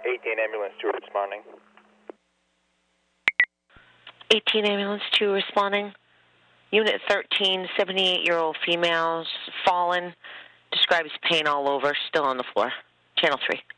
18 ambulance 2 responding. 18 ambulance 2 responding. Unit 13, 78-year-old female, fallen, describes pain all over, still on the floor. Channel 3.